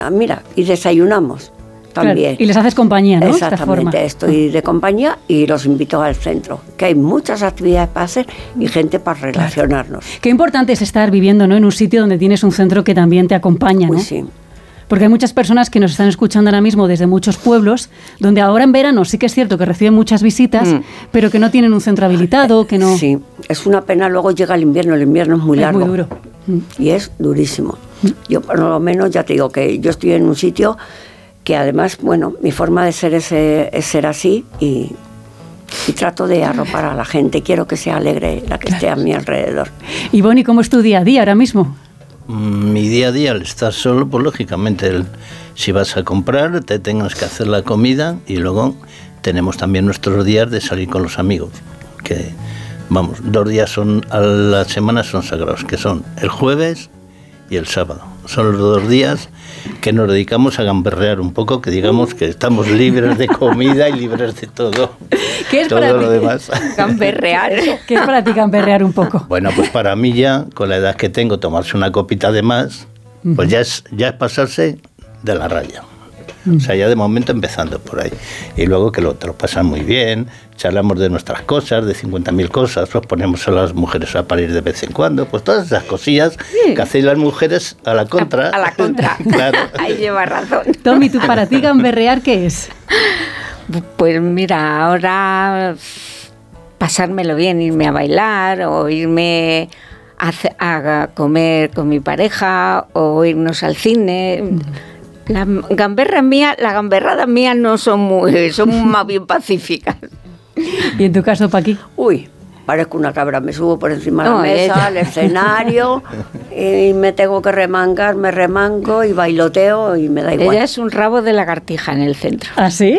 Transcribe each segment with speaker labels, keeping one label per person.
Speaker 1: Mira, y desayunamos también.
Speaker 2: Claro, y les haces compañía, ¿no?
Speaker 1: Exactamente, estoy de compañía y los invito al centro, que hay muchas actividades para hacer y gente para relacionarnos.
Speaker 2: Qué importante es estar viviendo, ¿no?, en un sitio donde tienes un centro que también te acompaña, ¿no?
Speaker 1: Pues sí.
Speaker 2: Porque hay muchas personas que nos están escuchando ahora mismo desde muchos pueblos, donde ahora en verano sí que es cierto que reciben muchas visitas, pero que no tienen un centro habilitado, que no...
Speaker 1: Sí, es una pena, luego llega el invierno es muy largo.
Speaker 2: Es muy duro.
Speaker 1: Y es durísimo. Yo por lo menos ya te digo que yo estoy en un sitio que además, bueno, mi forma de ser es ser así y trato de arropar a la gente, quiero que sea alegre la que esté a mi alrededor.
Speaker 2: Y Boni, ¿cómo es tu día a día ahora mismo?
Speaker 3: Mi día a día, al estar solo, pues lógicamente, si vas a comprar, te tengas que hacer la comida y luego tenemos también nuestros días de salir con los amigos, que, vamos, 2 días a la semana son sagrados, que son el jueves y el sábado. Son los 2 días que nos dedicamos a gamberrear un poco, que digamos que estamos libres de comida y libres de todo.
Speaker 2: ¿Qué es
Speaker 3: todo
Speaker 2: para
Speaker 3: lo
Speaker 2: ti?
Speaker 3: demás.
Speaker 4: Gamberrear.
Speaker 2: ¿Qué es para ti gamberrear un poco?
Speaker 3: Bueno, pues para mí ya, con la edad que tengo, tomarse una copita de más, pues ya es pasarse de la raya. O sea, ya de momento empezando por ahí. Y luego que te lo pasan muy bien, charlamos de nuestras cosas, de 50.000 cosas, los ponemos a las mujeres a parir de vez en cuando, pues todas esas cosillas que hacéis las mujeres a la contra.
Speaker 4: A la contra.
Speaker 3: Claro.
Speaker 4: Ahí lleva razón.
Speaker 2: Tommy, ¿tú para ti gamberrear qué es?
Speaker 4: Pues mira, ahora pasármelo bien, irme a bailar o irme a comer con mi pareja o irnos al cine. La gamberrada mía no son más bien pacíficas.
Speaker 2: ¿Y en tu caso, Paqui?
Speaker 1: Uy, parezco una cabra, me subo por encima de la mesa, al escenario, y me tengo que remangar, me remango y bailoteo y me da igual.
Speaker 4: Ella es un rabo de lagartija en el centro.
Speaker 2: ¿Ah, sí?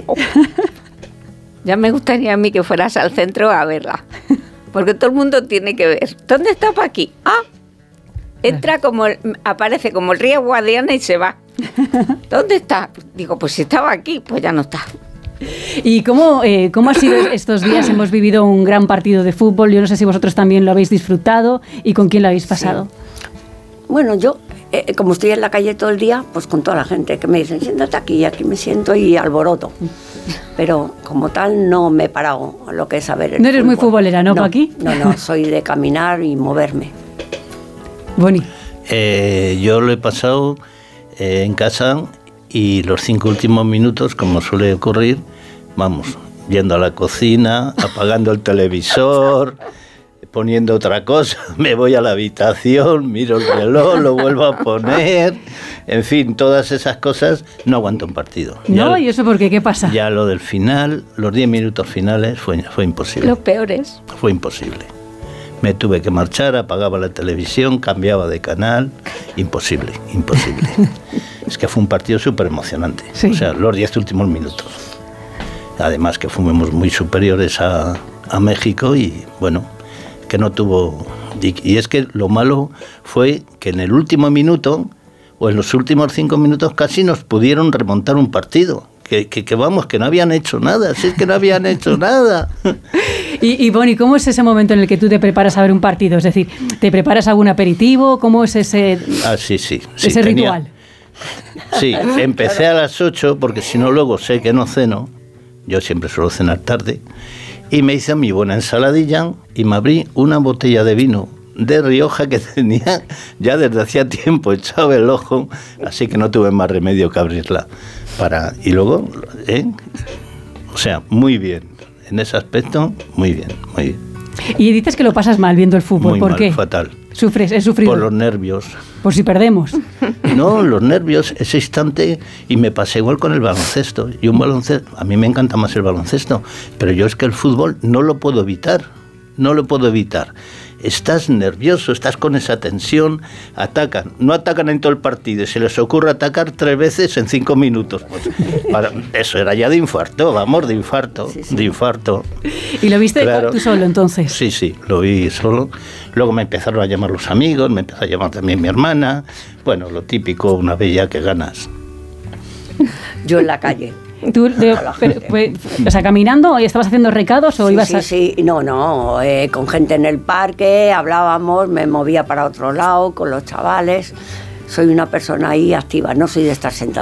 Speaker 4: Ya me gustaría a mí que fueras al centro a verla, porque todo el mundo tiene que ver. ¿Dónde está Paqui? Entra aparece como el río Guadiana y se va. ¿Dónde está? Digo, pues si estaba aquí, pues ya no está.
Speaker 2: ¿Y cómo ha sido estos días? Hemos vivido un gran partido de fútbol. Yo no sé si vosotros también lo habéis disfrutado y con quién lo habéis pasado.
Speaker 1: Sí. Bueno, yo, como estoy en la calle todo el día, pues con toda la gente que me dicen, siéntate aquí, y aquí me siento y alboroto. Pero como tal no me he parado a lo que es saber el
Speaker 2: ¿No eres
Speaker 1: fútbol.
Speaker 2: muy futbolera, no, Paqui?
Speaker 1: No, soy de caminar y moverme.
Speaker 2: Boni.
Speaker 3: Yo lo he pasado en casa y los 5 últimos minutos, como suele ocurrir, vamos, yendo a la cocina, apagando el televisor, poniendo otra cosa, me voy a la habitación, miro el reloj, lo vuelvo a poner, en fin, todas esas cosas, no aguanto un partido.
Speaker 2: No, ¿y eso por qué? ¿Qué pasa?
Speaker 3: Ya lo del final, los 10 minutos finales, fue imposible.
Speaker 4: Los peores.
Speaker 3: Fue imposible. Me tuve que marchar, apagaba la televisión, cambiaba de canal, imposible. Es que fue un partido súper emocionante, sí. O sea, los 10 últimos minutos. Además que fuimos muy superiores a México y bueno, que no tuvo... Y es que lo malo fue que en el último minuto, o en los últimos 5 minutos, casi nos pudieron remontar un partido. Que vamos, que no habían hecho nada, si es que no habían hecho nada.
Speaker 2: Y Boni, ¿cómo es ese momento en el que tú te preparas a ver un partido? Es decir, ¿te preparas algún aperitivo? ¿Cómo es ese ese ritual?
Speaker 3: Sí, empecé a las 8, porque si no luego sé que no ceno, yo siempre suelo cenar tarde, y me hice mi buena ensaladilla y me abrí una botella de vino de Rioja que tenía ya desde hacía tiempo echado el ojo, así que no tuve más remedio que abrirla. Y luego, o sea, muy bien. En ese aspecto, muy bien.
Speaker 2: Y dices que lo pasas mal viendo el fútbol. ¿Por qué?
Speaker 3: Fatal.
Speaker 2: ¿He sufrido?
Speaker 3: Por los nervios.
Speaker 2: ¿Por si perdemos?
Speaker 3: No, los nervios, ese instante, y me pasa igual con el baloncesto. A mí me encanta más el baloncesto, pero yo es que el fútbol no lo puedo evitar. Estás nervioso, estás con esa tensión, no atacan en todo el partido, se les ocurre atacar 3 veces en 5 minutos. Pues, eso era ya de infarto, de infarto.
Speaker 2: ¿Y lo viste tú solo entonces?
Speaker 3: Sí, lo vi solo. Luego me empezaron a llamar los amigos, me empezó a llamar también mi hermana. Bueno, lo típico, una vez ya que ganas.
Speaker 1: Yo en la calle.
Speaker 2: ¿Tú, o sea, caminando, estabas haciendo recados o ibas a...?
Speaker 1: Sí, con gente en el parque, hablábamos, me movía para otro lado con los chavales. soy una persona ahí activa, no soy de estar sentada.